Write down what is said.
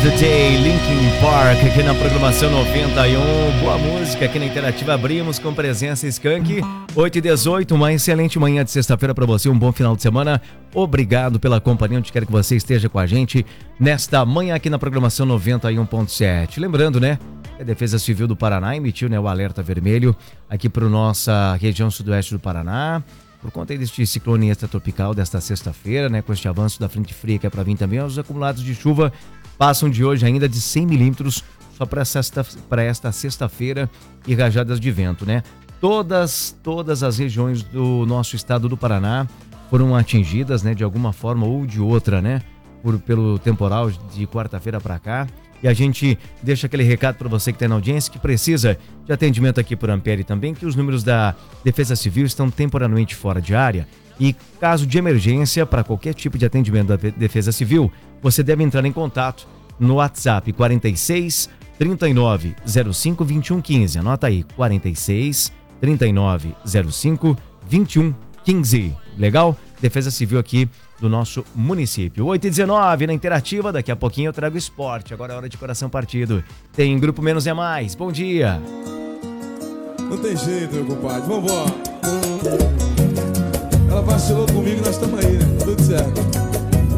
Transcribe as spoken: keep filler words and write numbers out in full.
the Day, Linkin Park, aqui na programação noventa e um. Boa música aqui na Interativa. Abrimos com presença Skank, oito e dezoito. Uma excelente manhã de sexta-feira para você, um bom final de semana. Obrigado pela companhia, onde quer que você esteja com a gente nesta manhã aqui na programação noventa e um ponto sete. Lembrando, né, a Defesa Civil do Paraná emitiu, né, o alerta vermelho aqui para nossa região sudoeste do Paraná, por conta deste ciclone extratropical desta sexta-feira, né, com este avanço da frente fria que é para vir também. Os acumulados de chuva passam de hoje ainda de cem milímetros só para esta, para esta sexta-feira, e rajadas de vento, né? Todas, todas as regiões do nosso estado do Paraná foram atingidas, né, de alguma forma ou de outra, né, por, pelo temporal de quarta-feira para cá. E a gente deixa aquele recado para você que está na audiência, que precisa de atendimento aqui por Ampere também, que os números da Defesa Civil estão temporariamente fora de área. E caso de emergência, para qualquer tipo de atendimento da Defesa Civil, você deve entrar em contato no WhatsApp quarenta e seis, trinta e nove, zero cinco, vinte e um, quinze. Anota aí, quarenta e seis, trinta e nove, zero cinco, vinte e um, quinze. Legal? Defesa Civil aqui do nosso município. oito e dezenove na Interativa, daqui a pouquinho eu trago esporte. Agora é hora de Coração Partido. Tem Grupo Menos é Mais. Bom dia. Não tem jeito, meu compadre. Vambora. Ela vacilou comigo, nós estamos aí, né? Tudo certo.